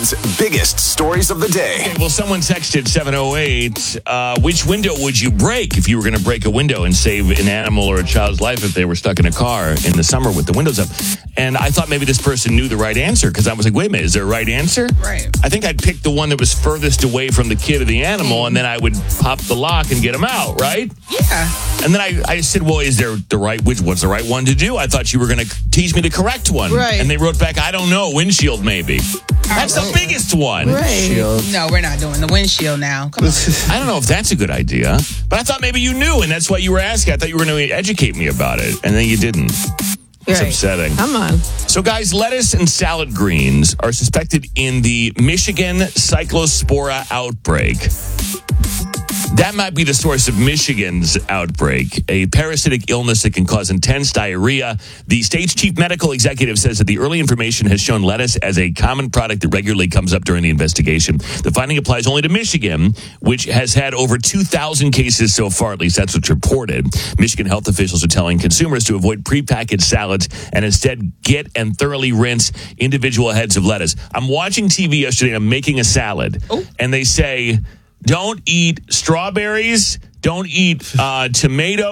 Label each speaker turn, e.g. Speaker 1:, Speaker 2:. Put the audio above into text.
Speaker 1: Michigan's biggest stories of the day.
Speaker 2: Okay, well, someone texted 708, which window would you break if you were going to break a window and save an animal or a child's life if they were stuck in a car in the summer with the windows up? And I thought maybe this person knew the right answer because I was like, wait a minute, is there a right answer?
Speaker 3: Right.
Speaker 2: I think I'd pick the one that was furthest away from the kid or the animal, and then I would pop the lock and get him out, right?
Speaker 3: Yeah.
Speaker 2: And then I said, well, is there what's the right one to do? I thought you were going to teach me the correct one.
Speaker 3: Right.
Speaker 2: And they wrote back, I don't know, windshield maybe. That's the biggest one.
Speaker 3: Right. No, we're not doing the windshield now. Come on.
Speaker 2: I don't know if that's a good idea, but I thought maybe you knew, and that's why you were asking. I thought you were going to educate me about it, and then you didn't. It's upsetting.
Speaker 4: Come on.
Speaker 2: So, guys, lettuce and salad greens are suspected in the Michigan Cyclospora outbreak. That might be the source of Michigan's outbreak, a parasitic illness that can cause intense diarrhea. The state's chief medical executive says that the early information has shown lettuce as a common product that regularly comes up during the investigation. The finding applies only to Michigan, which has had over 2,000 cases so far, at least that's what's reported. Michigan health officials are telling consumers to avoid prepackaged salads and instead get and thoroughly rinse individual heads of lettuce. I'm watching TV yesterday and I'm making a salad, and they say, don't eat strawberries, don't eat tomatoes.